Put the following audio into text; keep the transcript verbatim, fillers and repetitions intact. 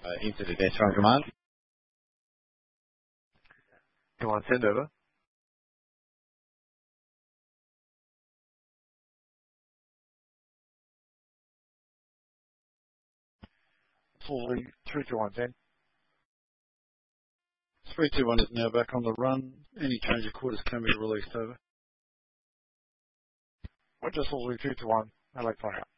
Uh, into the desk on command. Come on, send over. Fully three two one ten. three two one is now back on the run. Any change of quarters can be released over. Winter Fully three two one. I'd like fire out.